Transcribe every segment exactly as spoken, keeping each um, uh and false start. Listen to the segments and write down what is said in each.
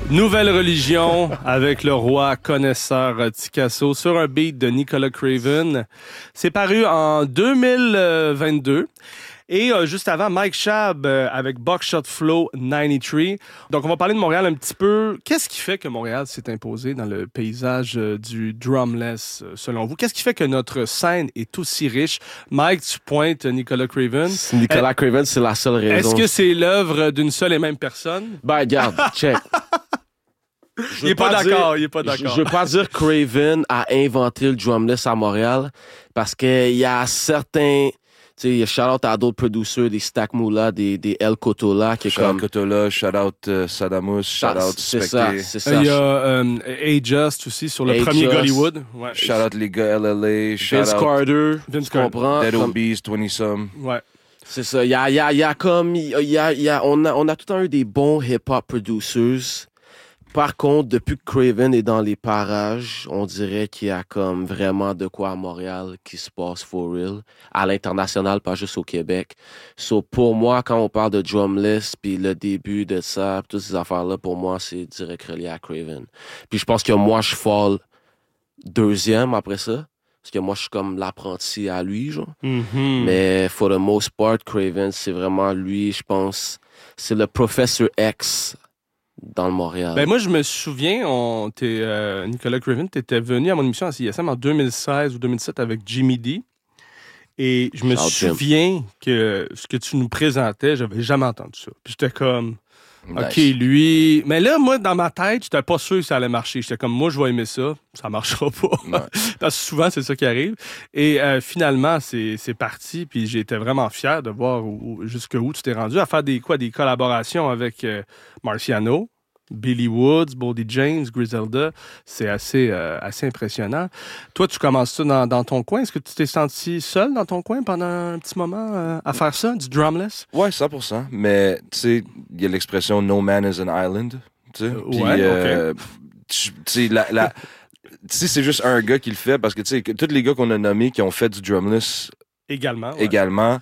Nouvelle religion avec le roi connaisseur Ticasso sur un beat de Nicolas Craven. C'est paru en deux mille vingt-deux. Et euh, juste avant, Mike Schaab euh, avec Buckshot Flow quatre-vingt-treize. Donc, on va parler de Montréal un petit peu. Qu'est-ce qui fait que Montréal s'est imposé dans le paysage euh, du drumless, euh, selon vous? Qu'est-ce qui fait que notre scène est aussi riche? Mike, tu pointes Nicolas Craven. Nicolas euh, Craven, c'est la seule raison. Est-ce que c'est l'œuvre d'une seule et même personne? Ben, regarde, check. Il est pas, pas d'accord, dire, il est pas d'accord. Je, je veux pas dire Craven a inventé le drumless à Montréal parce qu'il y a certains... Tu sais, shout-out à d'autres producers, des Stack Moula, des, des El Cotola, qui est shout comme... Cotola, shout-out uh, Sadamous, shout-out C'est ça, c'est ça. Il y a um, A-Just aussi, sur le A-Just. Premier Gollywood. Ouais. Shout-out les gars L L A, shout-out... Vince Carter, Vince Carter. Comprends? Dead Obies, vingt-some. Ouais. C'est ça, il y a, y a, y a comme... Y a, y a, on, a, on a tout le temps eu des bons hip-hop producers. Par contre, depuis que Craven est dans les parages, on dirait qu'il y a comme vraiment de quoi à Montréal qui se passe for real, à l'international, pas juste au Québec. So, pour moi, quand on parle de drumless, puis le début de ça, toutes ces affaires-là, pour moi, c'est direct relié à Craven. Puis je pense que moi, je fall deuxième après ça, parce que moi, je suis comme l'apprenti à lui, genre. Mm-hmm. Mais for the most part, Craven, c'est vraiment lui, je pense, c'est le Professor X dans le Montréal. Ben moi, je me souviens, on, t'es, euh, Nicolas Craven, tu étais venu à mon émission à C I S M en deux mille seize ou deux mille dix-sept avec Jimmy D. Et je me Shout souviens Jim. que ce que tu nous présentais, j'avais jamais entendu ça. Puis j'étais comme, nice. OK, lui... Mais là, moi, dans ma tête, j'étais pas sûr que ça allait marcher. J'étais comme, moi, je vais aimer ça. Ça marchera pas. Ouais. Parce que souvent, c'est ça qui arrive. Et euh, finalement, c'est, c'est parti. Puis j'étais vraiment fier de voir où, jusqu'où tu t'es rendu à faire des, quoi, des collaborations avec euh, Marciano, Billy Woods, Boldy James, Griselda. C'est assez, euh, assez impressionnant. Toi, tu commences ça dans, dans ton coin. Est-ce que tu t'es senti seul dans ton coin pendant un petit moment euh, à faire ça, du drumless? Ouais, cent pour cent. Mais, tu sais, il y a l'expression « No man is an island ». Tu sais, Puis, ouais, euh, OK. Tu sais, la... la tu sais, c'est juste un gars qui le fait parce que, tu sais, tous les gars qu'on a nommés qui ont fait du drumless également, ouais. également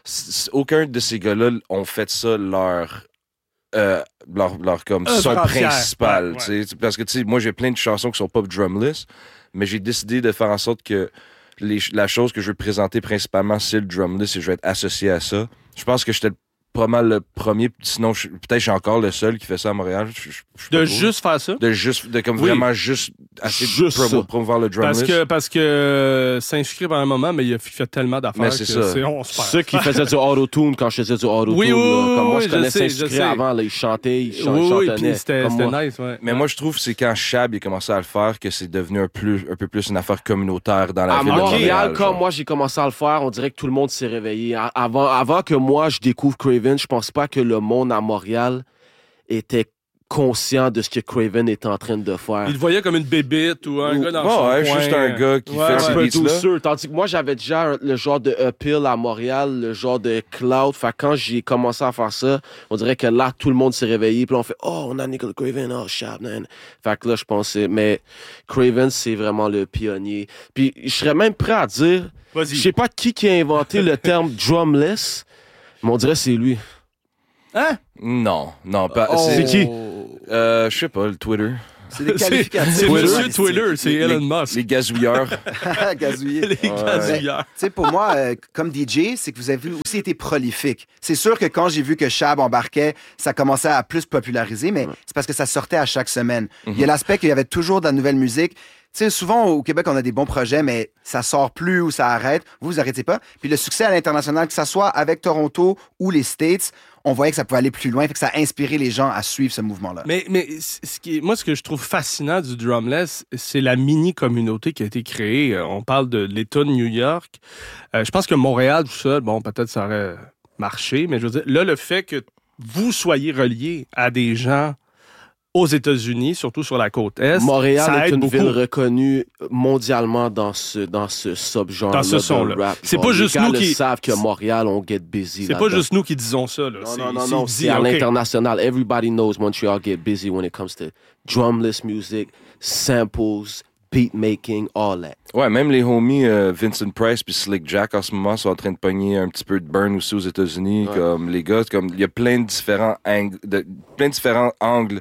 aucun de ces gars-là ont fait ça leur... Euh, leur, leur comme euh, son principal, principal, ouais, tu sais, parce que tu sais, moi j'ai plein de chansons qui sont pas drumless, mais j'ai décidé de faire en sorte que les, la chose que je veux présenter principalement c'est le drumless et je vais être associé à ça. Je pense que j'étais pas mal le premier, sinon je, peut-être je suis encore le seul qui fait ça à Montréal. Je, je, je de juste faire ça? De juste, de comme oui. vraiment juste assez juste promo, promouvoir le drumless. Parce que, parce que euh, s'inscrire pendant un moment, mais il a fait tellement d'affaires mais c'est que ça. C'est, on se perd. Ceux qui faisaient du auto-tune quand je faisais du auto-tune. Oui, oui, oui, comme moi, oui, je connais sais, s'inscrire avant, là, ils chantaient, ils oui, chantaient. Oui, puis c'était, c'était nice, ouais. Mais ouais. moi, je trouve que c'est quand Schaab a commencé à le faire que c'est devenu un, plus, un peu plus une affaire communautaire dans la à ville Montréal, de Montréal. Quand moi, j'ai commencé à le faire, on dirait que tout le monde s'est réveillé. Avant, avant que moi, je découvre Craven, je pense pas que le monde à Montréal était conscient de ce que Craven était en train de faire. Il le voyait comme une bébite ou un ou, gars dans ouais, son ouais, coin. juste un gars qui ouais, fait ouais. ses beats-là. Tandis que moi, j'avais déjà un, le genre de uphill à Montréal, le genre de cloud. Fait quand j'ai commencé à faire ça, on dirait que là, tout le monde s'est réveillé. Puis on fait « Oh, on a Nicolas Craven, oh, Schaab, man. » Fait que là, je pensais... Mais Craven, c'est vraiment le pionnier. Puis je serais même prêt à dire... Vas-y. Je sais pas qui qui a inventé le terme « drumless », mais on dirait que c'est lui. Hein? Non, non, pas. Oh. C'est qui? Euh, je sais pas, le Twitter. C'est des qualificatifs. C'est Monsieur Twitter, c'est Elon Musk. Les gazouilleurs. Gazouillés. Les ouais. gazouilleurs. Tu sais, pour moi, euh, comme D J, c'est que vous avez aussi été prolifique. C'est sûr que quand j'ai vu que Schaab embarquait, ça commençait à plus populariser, mais ouais. c'est parce que ça sortait à chaque semaine. Mm-hmm. Il y a l'aspect qu'il y avait toujours de la nouvelle musique. Tu sais, souvent, au Québec, on a des bons projets, mais ça sort plus ou ça arrête. Vous, vous arrêtez pas. Puis le succès à l'international, que ça soit avec Toronto ou les States, on voyait que ça pouvait aller plus loin, fait que ça a inspiré les gens à suivre ce mouvement-là. Mais, mais ce qui est, moi, ce que je trouve fascinant du drumless, c'est la mini-communauté qui a été créée. On parle de l'État de New York. Euh, je pense que Montréal, tout seul, bon, peut-être ça aurait marché, mais je veux dire, là, le fait que vous soyez reliés à des gens aux États-Unis, surtout sur la côte Est. Montréal ça est aide une beaucoup. ville reconnue mondialement dans ce, dans ce sub-genre-là. Dans ce son-là. Rap. C'est bon, pas juste nous qui... Les savent que Montréal, on get busy. C'est là-dedans. pas juste nous qui disons ça. Là. Non, c'est, non, non, c'est non. dit, C'est à okay. l'international. Everybody knows Montreal get busy when it comes to drumless music, samples, beat making, all that. Ouais, même les homies euh, Vincent Price puis Slick Jack en ce moment sont en train de pogner un petit peu de burn aussi aux États-Unis. Ouais. Comme les gars, comme il y a plein de différents angles, de, plein de différents angles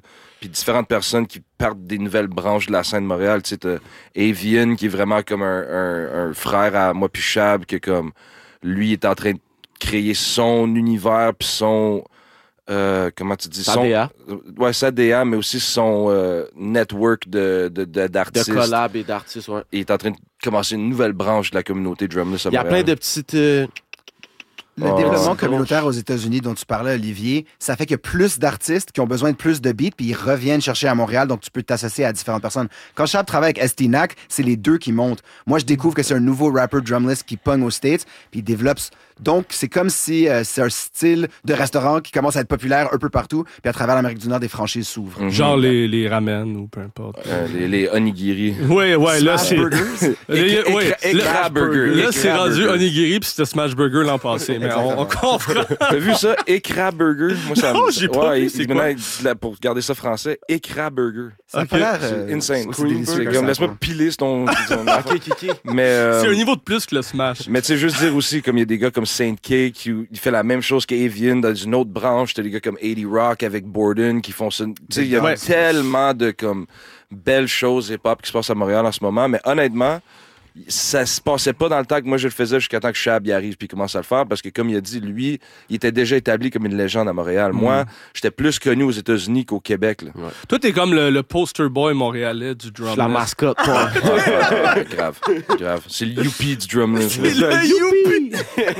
puis différentes personnes qui partent des nouvelles branches de la scène de Montréal. Tu sais, t'as Avian, qui est vraiment comme un, un, un frère à moi puis Chab, que comme, lui est en train de créer son univers puis son... Euh, comment tu dis? Sa D A. Son, ouais, sa D A, mais aussi son euh, network de, de, de, d'artistes. De collab et d'artistes, ouais. Il est en train de commencer une nouvelle branche de la communauté drumless à Il y a Montréal. plein de petites... Euh... Le Oh, développement c'est communautaire aux États-Unis dont tu parlais, Olivier, ça fait qu'il y a plus d'artistes qui ont besoin de plus de beats, puis ils reviennent chercher à Montréal, donc tu peux t'associer à différentes personnes. Quand Chab travaille avec S T N A C, c'est les deux qui montent. Moi, je découvre que c'est un nouveau rapper drumless qui pogne aux States, puis il développe. Donc, c'est comme si euh, c'est un style de restaurant qui commence à être populaire un peu partout, puis à travers l'Amérique du Nord, des franchises s'ouvrent. Mhm. Genre les, les ramen ou peu importe. Euh, les, les onigiri. Ouais, ouais, là, Smash c'est. Burgers. Les- Écra- ouais, écra- là- écra burger. Là, Écra c'est rendu burger. onigiri puis c'était Smash Burger l'an passé. Mais on, on comprend. T'as vu ça? Écra burger? Moi, ça Non, me- j'ai pas ouais, vu, il- c'est il quoi? venait là, pour garder ça français. Écra burger. Ça a Ok. pas l'air C'est euh, insane. aussi Cream délicieux burger. que Comme, ça, laisse-moi quoi. piler ton... ton affaire. Ok, ok, ok. Mais... euh, C'est un niveau de plus que le Smash. Mais tu sais, juste dire aussi, comme il y a des gars comme Saint K qui il fait la même chose qu'Avian dans une autre branche. T'as des gars comme eighty Rock avec Borden qui font ça. Tu sais, il y a Ouais. tellement de comme belles choses hip-hop qui se passent à Montréal en ce moment. Mais honnêtement, ça se passait pas dans le temps que moi je le faisais jusqu'à temps que Chab y arrive puis commence à le faire parce que comme il a dit, lui, il était déjà établi comme une légende à Montréal. Moi, j'étais plus connu aux États-Unis qu'au Québec. Là. Toi, t'es comme le, le poster boy montréalais du drum. La mascotte, toi. Ouais, ouais, ouais, grave, grave. C'est le Youpi du drumless. C'est le Youpi!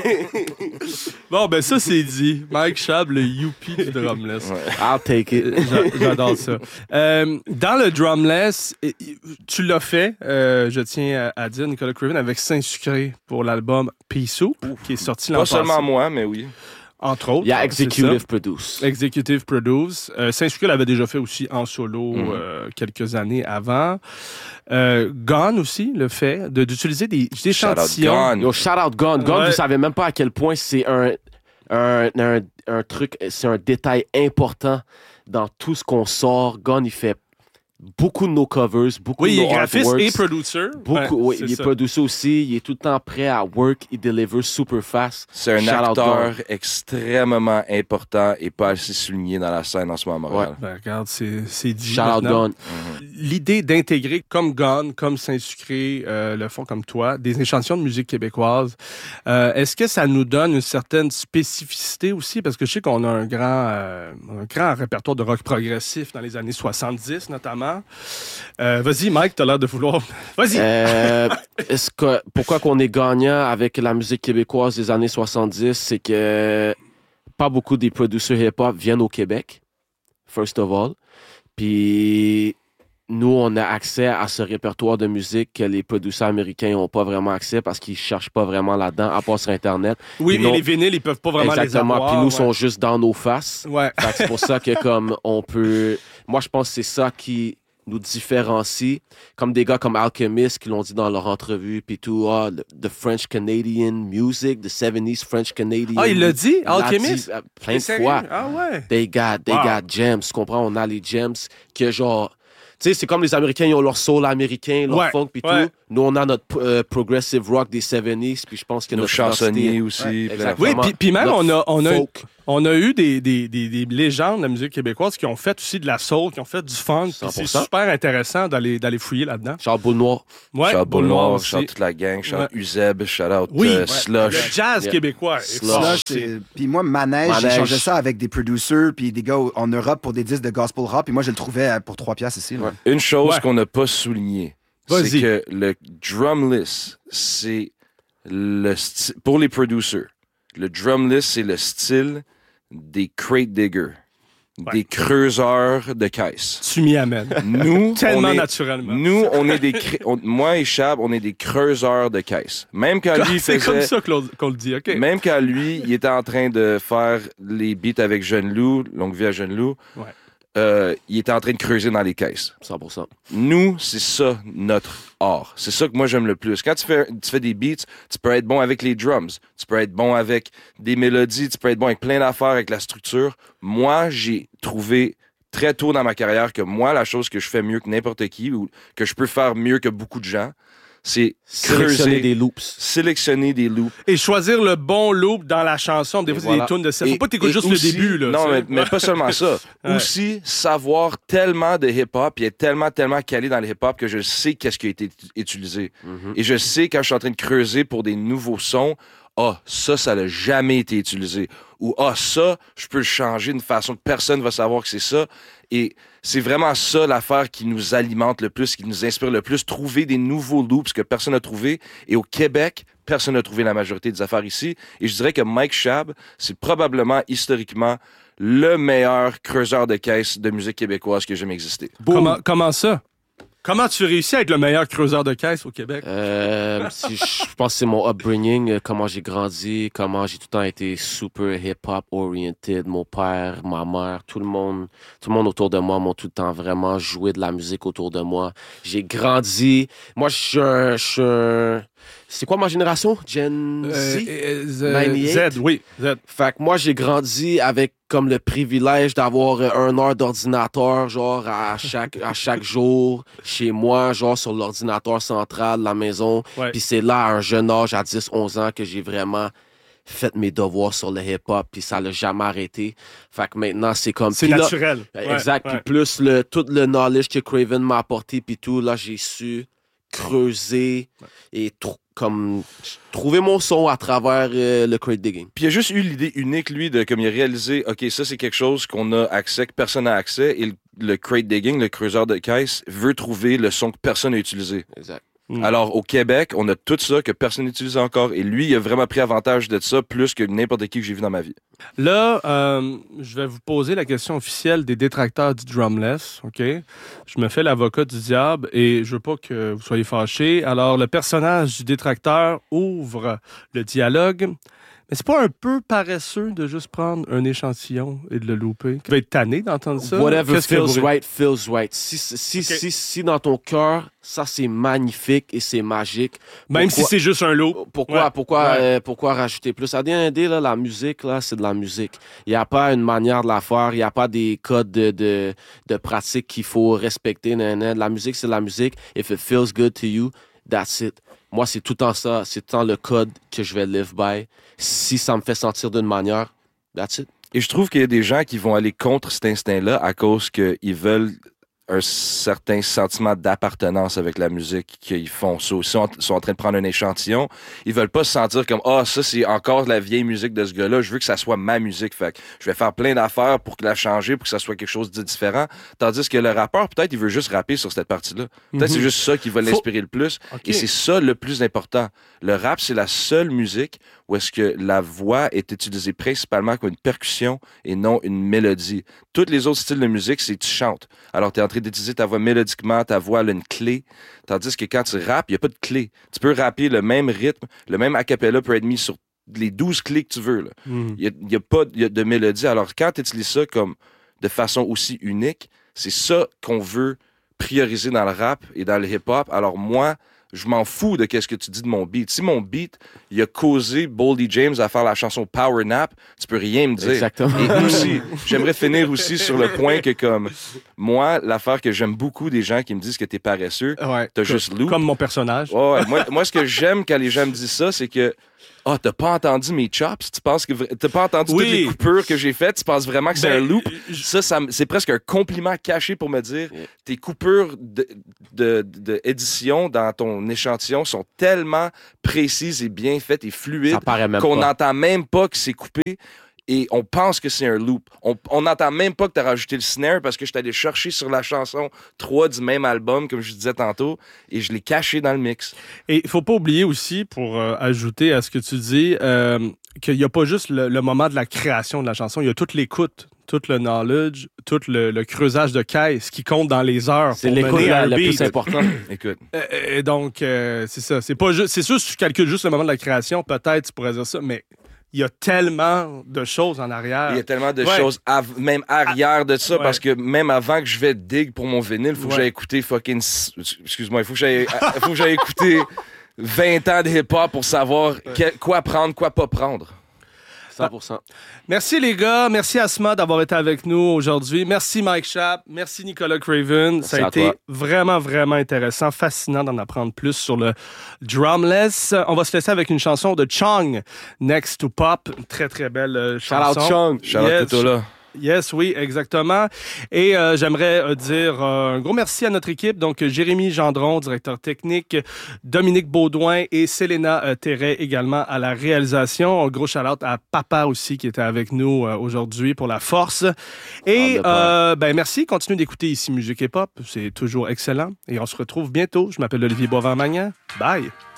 Bon, ben ça, c'est dit. Mike Chab, le Youpi du drumless. Ouais. I'll take it. J'a- J'adore ça. Euh, dans le drumless, eh, tu l'as fait, euh, je tiens à, à dire, Nicolas Craven, avec Saint-Sucré pour l'album Pea Soup, qui est sorti l'an Pas passé. seulement moi, mais oui. Entre autres. Il y a c'est Executive ça. Produce. Executive Produce. Euh, Saint-Sucré l'avait déjà fait aussi en solo Mhm. euh, quelques années avant. Euh, Gone aussi le fait de- d'utiliser des, des Shout out échantillons. Gone. Yo, shout out Gone. Gone, Ouais. vous savez même pas à quel point c'est un, un, un, un truc, c'est un détail important dans tout ce qu'on sort. Gone, il fait beaucoup de nos covers, beaucoup Oui, de il nos est graphiste artworks. et producer. Beaucoup, Ouais, oui, c'est il est ça. producer aussi, il est tout le temps prêt à work, il deliver super fast. C'est un Shout out acteur Gone. extrêmement important et pas assez souligné dans la scène en ce moment à Montréal. Ben, regarde, c'est c'est dit. Shout out maintenant. Gone. L'idée d'intégrer comme Gone, comme Saint-Sucré, euh, le font comme toi, des échantillons de musique québécoise, euh, est-ce que ça nous donne une certaine spécificité aussi? Parce que je sais qu'on a un grand, euh, un grand répertoire de rock progressif dans les années soixante-dix notamment. Euh, vas-y, Mike, t'as l'air de vouloir... Vas-y! Euh, est-ce que, pourquoi qu'on est gagnant avec la musique québécoise des années soixante-dix, c'est que pas beaucoup des producteurs hip-hop viennent au Québec, first of all. Puis nous, on a accès à ce répertoire de musique que les producteurs américains n'ont pas vraiment accès parce qu'ils cherchent pas vraiment là-dedans, à part sur Internet. oui, puis mais non- les vinyles, ils peuvent pas vraiment Exactement. les avoir. Puis nous, ouais. sont juste dans nos faces. Ouais. Fait que c'est pour ça que comme on peut... Moi, je pense que c'est ça qui nous différencie. Comme des gars comme Alchemist qui l'ont dit dans leur entrevue, puis tout, ah, le- the French Canadian music, the seventies French Canadian. Ah, il l'a dit, Il l'a Alchemist? dit, euh, plein de Sérieux? fois. Ah ouais. They got, they Wow. got gems, tu comprends? On a les gems que genre... Tu sais, c'est comme les Américains, ils ont leur soul américain, leur Ouais, funk, puis ouais. tout. Nous, on a notre euh, progressive rock des soixante-dix, puis je pense que Nos notre chansonniers identité- aussi. Ouais, plein exactement. Oui, d'affaires. puis, puis même, Notre on a, on, a, folk. on a eu des, des, des, des légendes de la musique québécoise qui ont fait aussi de la soul, qui ont fait du funk. puis cent pour C'est cent. super intéressant d'aller, d'aller fouiller là-dedans. Charles Boule Noir. Ouais, Shout out Boule Boule Noire Noir, aussi. shout out toute la gang, shout out Ouais. Uzeb, shout out Oui, euh, ouais. Slush. Le jazz Yeah. québécois. est Slush. fort. Slush, c'est- Puis moi, Manège, j'ai Manège. changé ça avec des producers puis des gars en Europe pour des disques de gospel rap. Puis moi, je le trouvais euh, pour trois piastres ici. là. Ouais. Une chose Ouais. qu'on n'a pas soulignée, Vas-y. c'est que le drumless, c'est le sti- pour les producers, le drumless, c'est le style des crate diggers, Ouais. des creuseurs de caisses. Tu m'y amènes. Nous, Tellement on est, naturellement. nous, on est des, cre- on- moi et Chab, on est des creuseurs de caisses. Même quand lui C'est faisait, comme ça qu'on le- qu'on le dit, OK. même quand lui, il était en train de faire les beats avec Jeune Loup, Longue Vie à Jeune Loup, Ouais. euh, il était en train de creuser dans les caisses. cent pour cent. Nous, c'est ça notre art. C'est ça que moi j'aime le plus. Quand tu fais, tu fais des beats, tu peux être bon avec les drums, tu peux être bon avec des mélodies, tu peux être bon avec plein d'affaires, avec la structure. Moi, j'ai trouvé très tôt dans ma carrière que moi, la chose que je fais mieux que n'importe qui ou que je peux faire mieux que beaucoup de gens, c'est Sélectionner creuser, des loops. sélectionner des loops. Et choisir le bon loop dans la chanson. Des Et fois, voilà. c'est des tunes de sept. Faut Et- pas t'écouter et juste aussi- le début, là. Non, tu mais, sais. mais pas seulement ça. Ouais. Aussi, savoir tellement de hip-hop, puis être tellement, tellement calé dans le hip-hop que je sais qu'est-ce qui a été utilisé. Mm-hmm. Et je sais quand je suis en train de creuser pour des nouveaux sons, ah, ça, ça n'a jamais été utilisé. Ou ah, ça, je peux le changer d'une façon que personne ne va savoir que c'est ça. Et c'est vraiment ça l'affaire qui nous alimente le plus, qui nous inspire le plus. Trouver des nouveaux loops que personne n'a trouvé. Et au Québec, personne n'a trouvé la majorité des affaires ici. Et je dirais que Mike Schaab, c'est probablement, historiquement, le meilleur creuseur de caisse de musique québécoise qui a jamais existé. Comment, comment ça? Comment tu réussis à être le meilleur creuseur de caisse au Québec? Euh, si je je pense que c'est mon upbringing, euh, comment j'ai grandi, comment j'ai tout le temps été super hip-hop oriented. Mon père, ma mère, tout le monde, tout le monde autour de moi m'ont tout le temps vraiment joué de la musique autour de moi. J'ai grandi. Moi, je suis un, je suis un- c'est quoi ma génération? Gen Z? Euh, euh, Z, quatre-vingt-dix-huit? Z, oui, Z. Fait que moi, j'ai grandi avec comme le privilège d'avoir euh, un heure d'ordinateur, genre, à chaque, à chaque jour, chez moi, genre, sur l'ordinateur central de la maison. Ouais. Puis c'est là, à un jeune âge, à dix onze ans, que j'ai vraiment fait mes devoirs sur le hip-hop, puis ça l'a jamais arrêté. Fait que maintenant, c'est comme... C'est puis là- naturel. Ouais, Exact. ouais. Puis plus le, tout le knowledge que Craven m'a apporté, puis tout, là, j'ai su creuser et tr- comme trouver mon son à travers euh, le crate digging. Puis il a juste eu l'idée unique, lui, de comme il a réalisé, OK, ça, c'est quelque chose qu'on a accès, que personne n'a accès, et le, le crate digging, le creuseur de caisse, veut trouver le son que personne n'a utilisé. Exact. Mm. Alors, au Québec, on a tout ça que personne n'utilise encore, et lui, il a vraiment pris avantage de ça plus que n'importe qui que j'ai vu dans ma vie. Là, euh, je vais vous poser la question officielle des détracteurs du drumless, OK? Je me fais l'avocat du diable et je veux pas que vous soyez fâchés. Alors, le personnage du détracteur ouvre le dialogue. Mais c'est pas un peu paresseux de juste prendre un échantillon et de le louper? Tu vas être tanné d'entendre ça? Whatever Qu'est-ce que feels vous- right, feels right. Si, si, Ok. si, si dans ton cœur, ça c'est magnifique et c'est magique. Même Pourquoi- si c'est juste un loop. Pourquoi, Ouais. pourquoi, Ouais. euh, pourquoi rajouter plus? À D un D, là, la musique, là, c'est de la musique. Il n'y a pas une manière de la faire. Il n'y a pas des codes de, de, de pratique qu'il faut respecter. Nan, nan. La musique, c'est de la musique. If it feels good to you, that's it. Moi, c'est tout le temps ça. C'est tout le temps le code que je vais live by. Si ça me fait sentir d'une manière, that's it. Et je trouve qu'il y a des gens qui vont aller contre cet instinct-là à cause qu'ils veulent un certain sentiment d'appartenance avec la musique qu'ils font. So, si on sont en train de prendre un échantillon, ils veulent pas se sentir comme « Ah, ça, c'est encore la vieille musique de ce gars-là. Je veux que ça soit ma musique. Fait que je vais faire plein d'affaires pour la changer, pour que ça soit quelque chose de différent. » Tandis que le rappeur, peut-être, il veut juste rapper sur cette partie-là. Peut-être Mhm. c'est juste ça qui va Faut- l'inspirer le plus. OK. Et c'est ça le plus important. Le rap, c'est la seule musique où est-ce que la voix est utilisée principalement comme une percussion et non une mélodie. Tous les autres styles de musique, c'est tu chantes. Alors, tu es en train d'utiliser ta voix mélodiquement, ta voix elle a une clé. Tandis que quand tu rappes, il n'y a pas de clé. Tu peux rapper le même rythme, le même a cappella peut être mis sur les douze clés que tu veux. là. Mhm. Il n'y a, a pas de, y a de mélodie. Alors, quand tu utilises ça comme de façon aussi unique, c'est ça qu'on veut prioriser dans le rap et dans le hip-hop. Alors, moi, je m'en fous de qu'est-ce que tu dis de mon beat. Si mon beat, il a causé Boldy James à faire la chanson Power Nap, tu peux rien me dire. Exactement. Et aussi, j'aimerais finir aussi sur le point que, comme, moi, l'affaire que j'aime beaucoup des gens qui me disent que t'es paresseux, Ouais. t'as Co- juste loop. Comme mon personnage. Ouais, ouais. Moi, moi, ce que j'aime quand les gens me disent ça, c'est que ah, t'as pas entendu mes chops, tu penses que vra- t'as pas entendu Oui. toutes les coupures que j'ai faites, tu penses vraiment que c'est Ben, un loop. je- Ça, ça me- c'est presque un compliment caché pour me dire Yeah. tes coupures de, de, de édition dans ton échantillon sont tellement précises et bien faites et fluides Ça paraît même qu'on pas. n'entend même pas que c'est coupé. Et on pense que c'est un loop. On n'entend même pas que tu as rajouté le snare parce que je suis allé chercher sur la chanson trois du même album, comme je disais tantôt, et je l'ai caché dans le mix. Et il faut pas oublier aussi, pour euh, ajouter à ce que tu dis, euh, qu'il n'y a pas juste le, le moment de la création de la chanson, il y a toute l'écoute, tout le knowledge, tout le, le creusage de caisse qui compte dans les heures C'est pour l'écoute mener la- un le beat. plus important. Écoute. Euh, Et donc, euh, c'est ça. C'est pas juste, c'est sûr, si tu calcules juste le moment de la création, peut-être tu pourrais dire ça, mais il y a tellement de choses en arrière. Il y a tellement de Ouais. choses, av- même arrière de ça, Ouais. parce que même avant que je vais dig pour mon vinyle, il faut que Ouais. j'aille écouter fucking... s- Excuse-moi, il faut que j'aille faut que j'aille écouter vingt ans de hip-hop pour savoir que- quoi prendre, quoi pas prendre. cent pour cent. Merci les gars, merci Asma d'avoir été avec nous aujourd'hui. Merci Mike Schaap, merci Nicolas Craven. Merci Ça a été toi. vraiment, vraiment intéressant, fascinant d'en apprendre plus sur le drumless. On va se laisser avec une chanson de Chung, Next to Pop. Très, très belle euh, chanson. Shout out Chung. Charlotte Yes. Totola. Yes, oui, exactement. Et euh, j'aimerais euh, dire euh, un gros merci à notre équipe. Donc, euh, Jérémy Gendron, directeur technique, Dominique Baudouin et Selena euh, Terret également à la réalisation. Un gros shout-out à Papa aussi qui était avec nous euh, aujourd'hui pour la force. Et euh, ben merci. Continuez d'écouter ici Musique Hip Hop. C'est toujours excellent. Et on se retrouve bientôt. Je m'appelle Olivier Boivin-Magnan. Bye!